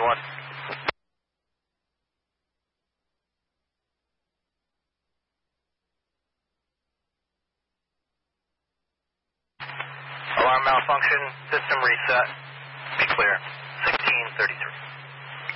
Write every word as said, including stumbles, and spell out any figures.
one. Alarm malfunction, system reset. Be clear. sixteen thirty-three.